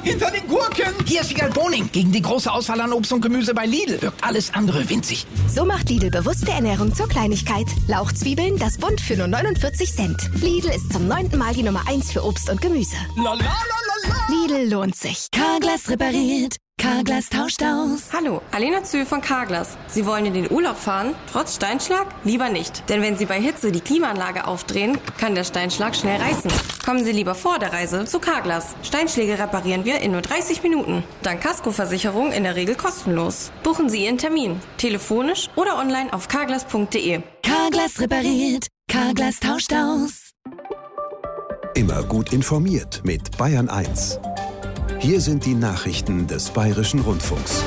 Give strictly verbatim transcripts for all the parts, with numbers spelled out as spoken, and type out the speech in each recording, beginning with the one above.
Hinter den Gurken! Hier ist Wiegald Boning. Gegen die große Auswahl an Obst und Gemüse bei Lidl wirkt alles andere winzig. So macht Lidl bewusste Ernährung zur Kleinigkeit. Lauchzwiebeln, das Bund für nur neunundvierzig Cent. Lidl ist zum neunten Mal die Nummer eins für Obst und Gemüse. La, la, la, la, la. Lidl lohnt sich. Carglass repariert. Carglass tauscht aus. Hallo, Alena Zühl von Carglass. Sie wollen in den Urlaub fahren, trotz Steinschlag? Lieber nicht. Denn wenn Sie bei Hitze die Klimaanlage aufdrehen, kann der Steinschlag schnell reißen. Kommen Sie lieber vor der Reise zu Carglass. Steinschläge reparieren wir in nur dreißig Minuten. Dank Kaskoversicherung in der Regel kostenlos. Buchen Sie Ihren Termin. Telefonisch oder online auf carglass punkt de. Carglass repariert. Carglass tauscht aus. Immer gut informiert mit Bayern eins. Hier sind die Nachrichten des Bayerischen Rundfunks.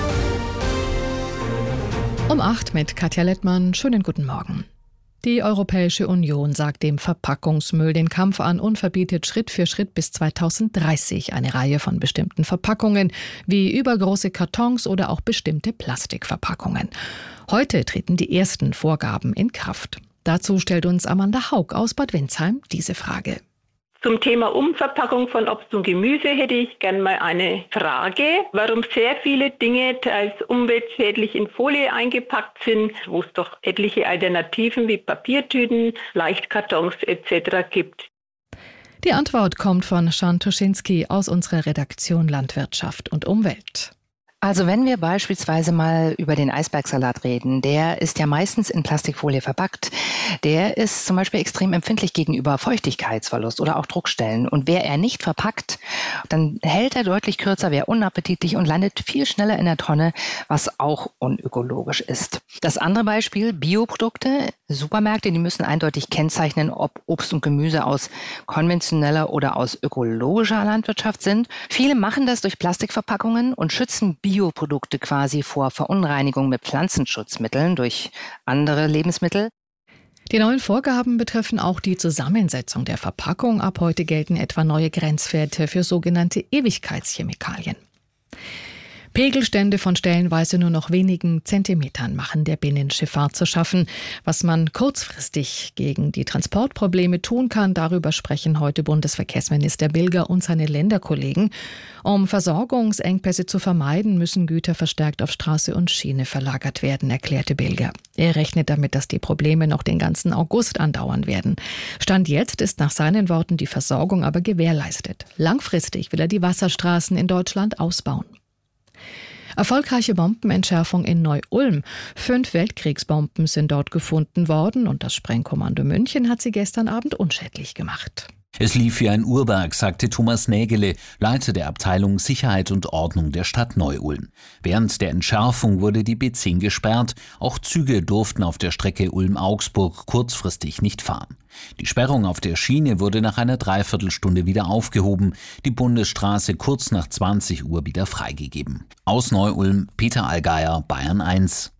Um acht mit Katja Lettmann. Schönen guten Morgen. Die Europäische Union sagt dem Verpackungsmüll den Kampf an und verbietet Schritt für Schritt bis zweitausenddreißig eine Reihe von bestimmten Verpackungen, wie übergroße Kartons oder auch bestimmte Plastikverpackungen. Heute treten die ersten Vorgaben in Kraft. Dazu stellt uns Amanda Haug aus Bad Windsheim diese Frage. Zum Thema Umverpackung von Obst und Gemüse hätte ich gern mal eine Frage, warum sehr viele Dinge teils umweltschädlich in Folie eingepackt sind, wo es doch etliche Alternativen wie Papiertüten, Leichtkartons et cetera gibt. Die Antwort kommt von Jan Tuschinski aus unserer Redaktion Landwirtschaft und Umwelt. Also wenn wir beispielsweise mal über den Eisbergsalat reden, der ist ja meistens in Plastikfolie verpackt. Der ist zum Beispiel extrem empfindlich gegenüber Feuchtigkeitsverlust oder auch Druckstellen. Und wäre er nicht verpackt, dann hält er deutlich kürzer, wäre unappetitlich und landet viel schneller in der Tonne, was auch unökologisch ist. Das andere Beispiel, Bioprodukte. Supermärkte, die müssen eindeutig kennzeichnen, ob Obst und Gemüse aus konventioneller oder aus ökologischer Landwirtschaft sind. Viele machen das durch Plastikverpackungen und schützen Bioprodukte quasi vor Verunreinigung mit Pflanzenschutzmitteln durch andere Lebensmittel. Die neuen Vorgaben betreffen auch die Zusammensetzung der Verpackung. Ab heute gelten etwa neue Grenzwerte für sogenannte Ewigkeitschemikalien. Pegelstände von stellenweise nur noch wenigen Zentimetern machen der Binnenschifffahrt zu schaffen. Was man kurzfristig gegen die Transportprobleme tun kann, darüber sprechen heute Bundesverkehrsminister Bilger und seine Länderkollegen. Um Versorgungsengpässe zu vermeiden, müssen Güter verstärkt auf Straße und Schiene verlagert werden, erklärte Bilger. Er rechnet damit, dass die Probleme noch den ganzen August andauern werden. Stand jetzt ist nach seinen Worten die Versorgung aber gewährleistet. Langfristig will er die Wasserstraßen in Deutschland ausbauen. Erfolgreiche Bombenentschärfung in Neu-Ulm. Fünf Weltkriegsbomben sind dort gefunden worden und das Sprengkommando München hat sie gestern Abend unschädlich gemacht. Es lief wie ein Uhrwerk, sagte Thomas Nägele, Leiter der Abteilung Sicherheit und Ordnung der Stadt Neu-Ulm. Während der Entschärfung wurde die B zehn gesperrt. Auch Züge durften auf der Strecke Ulm-Augsburg kurzfristig nicht fahren. Die Sperrung auf der Schiene wurde nach einer Dreiviertelstunde wieder aufgehoben, die Bundesstraße kurz nach zwanzig Uhr wieder freigegeben. Aus Neu-Ulm, Peter Allgeier, Bayern eins.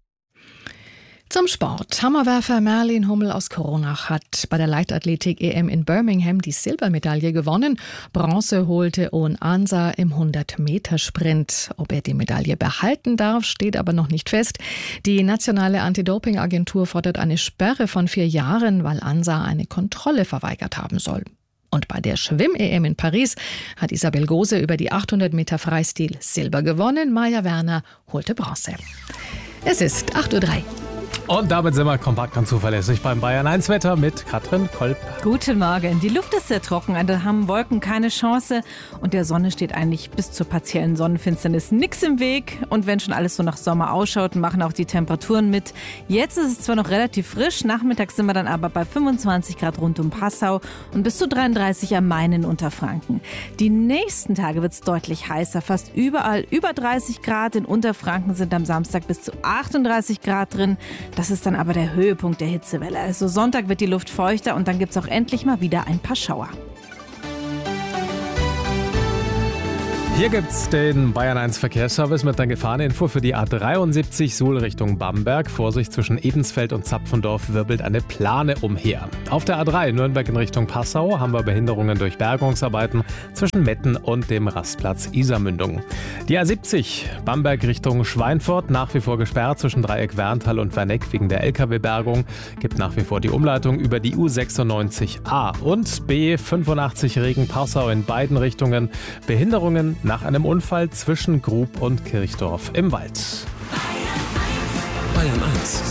Zum Sport. Hammerwerfer Merlin Hummel aus Kronach hat bei der Leichtathletik-E M in Birmingham die Silbermedaille gewonnen. Bronze holte Owen Ansa im hundert-Meter-Sprint. Ob er die Medaille behalten darf, steht aber noch nicht fest. Die nationale Anti-Doping-Agentur fordert eine Sperre von vier Jahren, weil Ansa eine Kontrolle verweigert haben soll. Und bei der Schwimm-E M in Paris hat Isabel Gose über die achthundert Meter Freistil Silber gewonnen. Maja Werner holte Bronze. Es ist acht Uhr drei. Und damit sind wir kompakt und zuverlässig beim Bayern eins Wetter mit Katrin Kolb. Guten Morgen. Die Luft ist sehr trocken, da haben Wolken keine Chance und der Sonne steht eigentlich bis zur partiellen Sonnenfinsternis nichts im Weg. Und wenn schon alles so nach Sommer ausschaut, machen auch die Temperaturen mit. Jetzt ist es zwar noch relativ frisch, nachmittags sind wir dann aber bei fünfundzwanzig Grad rund um Passau und bis zu dreiunddreißig am Main in Unterfranken. Die nächsten Tage wird es deutlich heißer, fast überall über dreißig Grad. In Unterfranken sind am Samstag bis zu achtunddreißig Grad drin. Das ist dann aber der Höhepunkt der Hitzewelle. Also Sonntag wird die Luft feuchter und dann gibt es auch endlich mal wieder ein paar Schauer. Hier gibt's den Bayern eins Verkehrsservice mit einer Gefahreninfo für die A dreiundsiebzig Suhl Richtung Bamberg. Vorsicht, zwischen Ebensfeld und Zapfendorf wirbelt eine Plane umher. Auf der A drei Nürnberg in Richtung Passau haben wir Behinderungen durch Bergungsarbeiten zwischen Metten und dem Rastplatz Isarmündung. Die A siebzig Bamberg Richtung Schweinfurt nach wie vor gesperrt zwischen Dreieck Werntal und Werneck wegen der L K W-Bergung. Gibt nach wie vor die Umleitung über die U sechsundneunzig A und B fünfundachtzig Regen-Passau in beiden Richtungen. Behinderungen nach einem Unfall zwischen Grub und Kirchdorf im Wald. Bayern eins.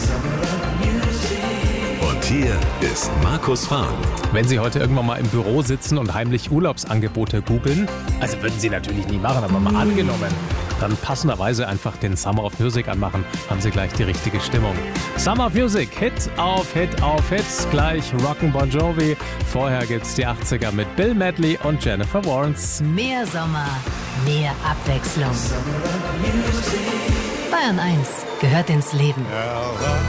Und hier ist Markus Fahren. Wenn Sie heute irgendwann mal im Büro sitzen und heimlich Urlaubsangebote googeln, also würden Sie natürlich nie machen, aber mal angenommen, dann passenderweise einfach den Summer of Music anmachen, haben Sie gleich die richtige Stimmung. Summer of Music, Hit auf Hit auf Hit, gleich Rock'n Bon Jovi. Vorher gibt's die achtziger mit Bill Medley und Jennifer Warnes. Mehr Sommer, mehr Abwechslung. Bayern eins gehört ins Leben.